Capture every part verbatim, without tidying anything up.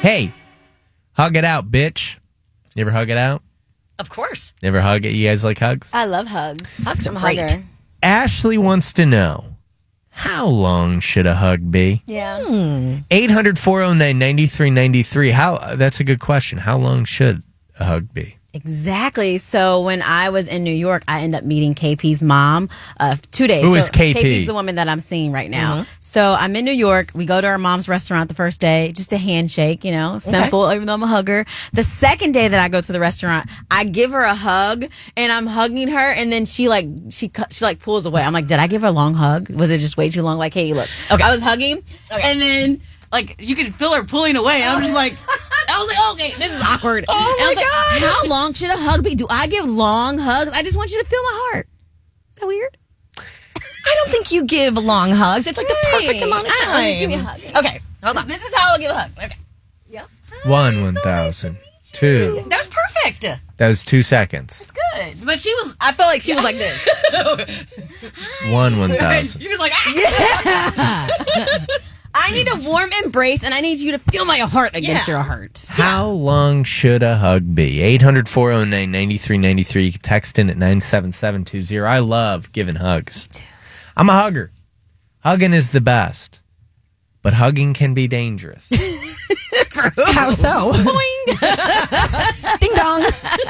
Hey, hug it out, bitch. You ever hug it out? Of course. You ever hug it? You guys like hugs? I love hugs. Hugs are I'm a great. hugger. Ashley wants to know, how long should a hug be? Yeah. eight hundred, four oh nine, nine three nine three. How? That's a good question. How long should a hug be? Exactly. So when I was in New York, I ended up meeting K P's mom uh, two days. Who so is K P? K P's the woman that I'm seeing right now. So I'm in New York. We go to our mom's restaurant the first day, just a handshake, you know, simple, even though I'm a hugger. The second day that I go to the restaurant, I give her a hug and I'm hugging her. And then she like, she, cu- she like pulls away. I'm like, did I give her a long hug? Was it just way too long? Like, hey, look, okay. I was hugging and then like you could feel her pulling away. I'm just like, I was like, okay, this is awkward. Oh, and I was my like, God. how long should a hug be? Do I give long hugs? I just want you to feel my heart. Is that weird? I don't think you give long hugs. It's like the perfect Hey, amount of I don't know. time. Give me a hug. Okay, hold on. This is how I'll give a hug. Okay. One, one thousand. Two. That was perfect. That was two seconds. It's good. But she was, I felt like she was like this. One, one thousand. You was like, ah. I need a warm embrace and I need you to feel my heart against Yeah. your heart. How long should a hug be? eight hundred, four oh nine, nine three nine three. You can text in at nine seven seven two zero. I love giving hugs. I'm a hugger. Hugging is the best. But hugging can be dangerous. How so? Ding dong.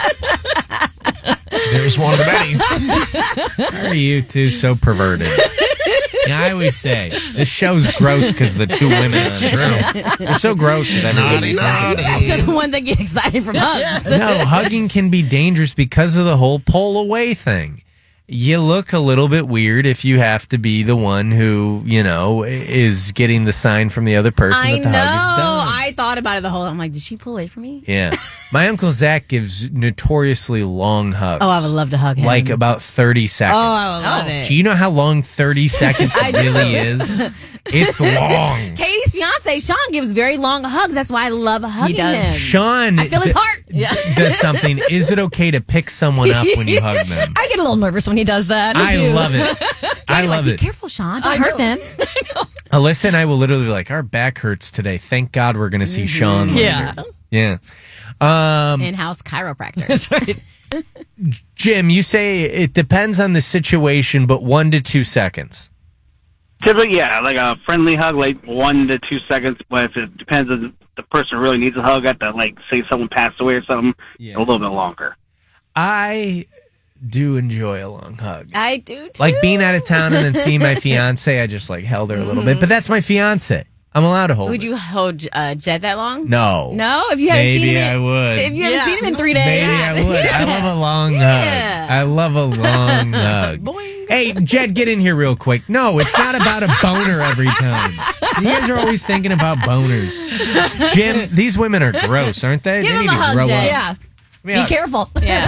There's one to many. Why are you two so perverted? Yeah, I always say, this show's gross because the two women on it. They're so gross that Naughty, everybody... naughty. They're the ones that get excited from hugs. No, hugging can be dangerous because of the whole pull away thing. You look a little bit weird if you have to be the one who, you know, is getting the sign from the other person I that the know. hug is done. I thought about it the whole. I'm like, did she pull away from me? Yeah. My Uncle Zach gives notoriously long hugs. Oh, I would love to hug him. Like about thirty seconds. Oh, I would love it. Do you know how long thirty seconds I do. really is? It's long. Katie's fiance Sean gives very long hugs. That's why I love hugging does. him. Sean I feel his d- heart. d- does something. Is it okay to pick someone up when you hug them? I get a little nervous when he does that. I do. love it. I Like, love be it. careful, Sean. Don't I hurt know. them. Alyssa and I will literally be like, our back hurts today. Thank God we're going to see Sean later. Yeah. Yeah. Um, In-house chiropractor. That's right. Jim, you say it depends on the situation, but one to two seconds. Typically, yeah, like a friendly hug, like one to two seconds. But if it depends on the person really needs a hug, at the like, say someone passed away or something, Yeah. a little bit longer. I do enjoy a long hug. I do too. Like being out of town and then seeing my fiance, I just like held her a little bit. But that's my fiance. I'm allowed to hold Would her. you hold uh, Jed that long? No. No? If you haven't Maybe seen him in, I would. If you haven't Yeah. seen him in three days. Maybe I would. I love a long Yeah. hug. I love a long hug. Boing. Hey, Jed, get in here real quick. No, it's not about a boner every time. You guys are always thinking about boners. Jim, these women are gross, aren't they? Give they him need a to hug, grow Jed. up. Yeah. Be Be careful. Yeah.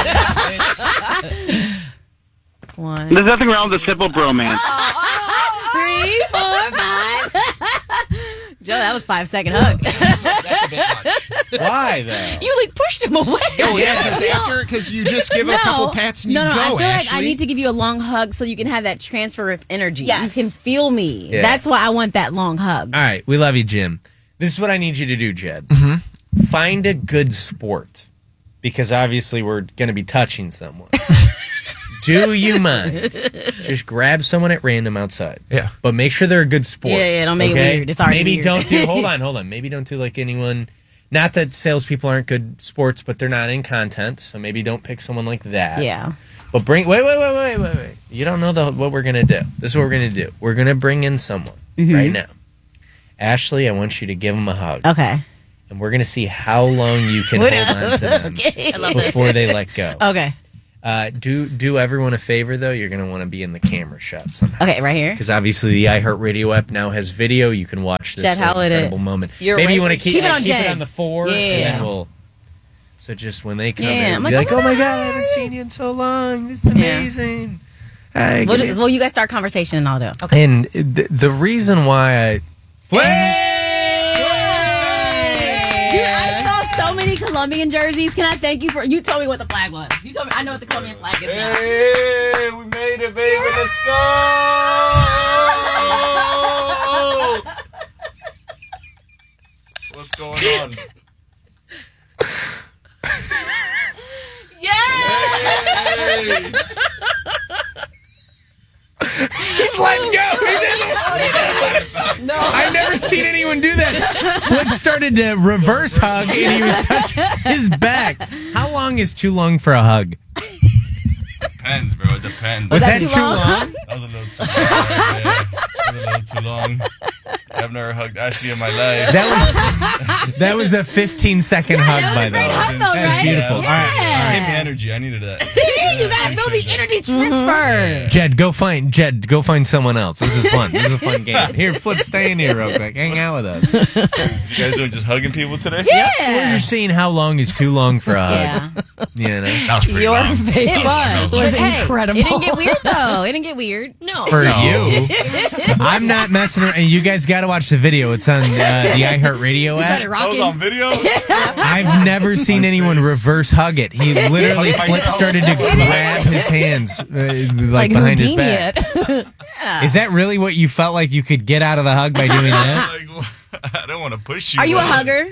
One, There's nothing wrong with a simple bromance. three, four, five. Joe, that was five second hug. That's a bit much. Why, though? You like pushed him away. Oh, yeah, because after, because you just give a couple pats and no, you no, go, I feel like I Ashley. need to give you a long hug so you can have that transfer of energy. Yes. You can feel me. Yeah. That's why I want that long hug. All right, we love you, Jim. This is what I need you to do, Jed. Mm-hmm. Find a good sport, because obviously we're going to be touching someone. Do you mind? Just grab someone at random outside. Yeah. But make sure they're a good sport. Yeah, yeah, don't make it okay? weird. It's already Maybe weird. don't do, hold on, hold on. Maybe don't do like anyone, not that salespeople aren't good sports, but they're not in content, so maybe don't pick someone like that. Yeah. But bring, wait, wait, wait, wait, wait, wait. You don't know the, what we're going to do. This is what we're going to do. We're going to bring in someone Mm-hmm. right now. Ashley, I want you to give them a hug. Okay. And we're going to see how long you can What- hold on to them Okay. before they let go. Okay. Uh, do do everyone a favor, though. You're going to want to be in the camera shot somehow. Okay, right here. Because obviously the iHeartRadio app now has video. You can watch this Jed, uh, how would it- incredible moment. You're Maybe right. you want to keep, Keep it uh, on keep it Jed's. on the four, Yeah. and then we'll... So just when they come Yeah, in, I'm be like, like, oh oh my my God, God, I haven't seen you in so long. This is Yeah. amazing. Hi, We'll, give just, me- well, you guys start conversation and I'll do. And the, the reason why I... Dude, I saw so many Colombian jerseys. Can I thank you for... You told me what the flag was. You told me... I know what the Colombian flag is now. Hey, we made it, baby. Let's go. What's going on? Yeah. He's letting go. He didn't. No. I've never seen anyone do that. Flip started to reverse hug and he was touching his back. How long is too long for a hug? Depends, bro. It depends. Was, Was that, that too too long? long? That was a little too long. Yeah, that was a little too long. I've never hugged Ashley in my life. That was that was a fifteen second hug, that was by a the way. great hug, though, That's right? beautiful. Yeah. All right, all right. Give me energy. I needed that. See, you gotta feel the energy transfer. Jed, go find Jed. Go find someone else. This is fun. This is a fun game. Here, Flip, stay in here real quick. Hang out with us. You guys doing just hugging people today? Yeah. We're just seeing how long is too long for a hug. Yeah. You know, That was pretty Your long. face It was. was But, hey, incredible. It didn't get weird though. It didn't get weird. No. for No. you. I'm not messing around. And you guys got to watch the video. It's on uh, the iHeartRadio We started app. That was rocking. on video? I've never seen anyone reverse hug it. He literally Hug Flip myself. started to grab his hands uh, like, like behind his Houdini back. it. Is that really what you felt like you could get out of the hug by doing that? Like, I don't want to push you. Are you a but- hugger?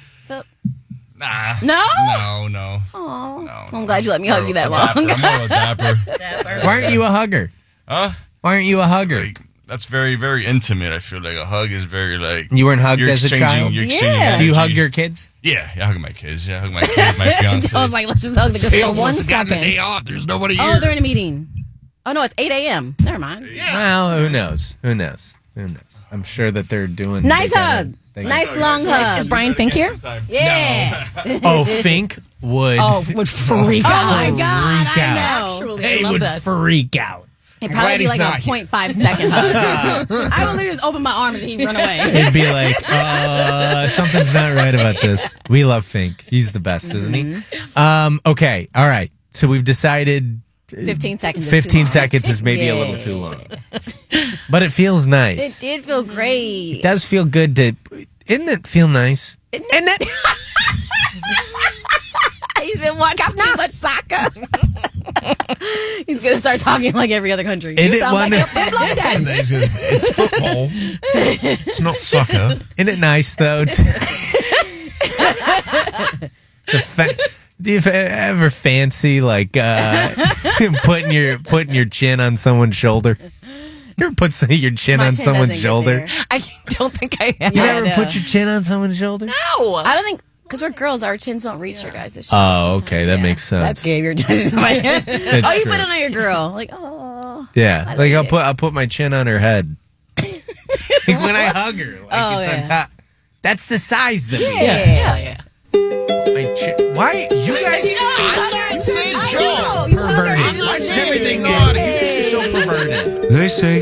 Nah. No? No, no. Oh, no. I'm glad you let me hug you that A long. dapper. I'm more of a dapper. Why aren't you a hugger? Huh? Why aren't you a hugger? Like, that's very, very intimate. I feel like a hug is very like. You weren't hugged you're as a exchanging- child? You're exchanging Yeah. Do you hug energies. your kids? Yeah, yeah, I hug my kids. Yeah, I hug my kids, my fiance. I was like, let's just hug the good Sales one must have gotten the second. day off. There's nobody Oh, here. they're in a meeting. Oh no, it's eight a.m. Never mind. Well, who knows? Who knows? Who knows? I'm sure that they're doing. Nice they gotta- hug. they gotta- Nice long Is hug. Brian Fink here? Yeah. Oh, Fink would. Oh, would freak Oh out. my God, Freak I out. know. Actually, I They love would that. freak out. It'd glad probably be he's like not a here. point five second hug. I would literally just open my arms and he'd run away. It'd be like, uh, something's not right about this. We love Fink. He's the best, isn't he? Um, okay. All right. So we've decided Fifteen seconds. is too fifteen long. seconds is maybe a little Yeah. too long. But it feels It nice. did feel great. It does feel good to. Isn't it feel nice? Isn't Isn't it? He's been watching too much soccer. He's gonna start talking like every other country. Isn't You it sound like one- your football dad. It's, it's football. It's not soccer. Isn't it nice though? To, to fa- do you ever fancy like uh, putting your putting your chin on someone's shoulder? You ever put some, your chin My on chin someone's doesn't get shoulder? there. I don't think I have. You Yeah, never I know. put your chin on someone's shoulder? No. I don't think because we're girls, our chins don't reach our guys' shoulders. Oh, okay, that makes That's sense. gay. You're judging my head. That's Oh, you true. put it on your girl. Like, oh. Yeah, I like like I'll it. put I'll put my chin on her head. Like when I hug her, like Oh, it's yeah. on top. That's the size that we Yeah. Yeah, yeah. My chin. Why you guys? I'm not saying I Joe. know. You hug her. Perverted. I'm not Watch saying everything it. naughty. You're so perverted. They say